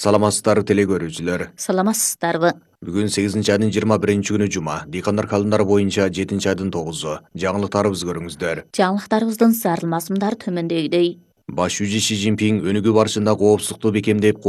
Саламатсыздарбы теле көрүүчүлөр. Саламатсыздарбы. Бүгүн 8 айдын 21 күнү жума. Дыйкандар калымдары боюнча 7 айдын 9-у. Жаңылыктарыбызды көрүңүздөр. Жаңылыктарыбыздын зарыл мазмундары төмөндөгүдөй. Баш жүзү Ши Цзиньпин өнүгүү барышында коопсуздукту бекемдеп,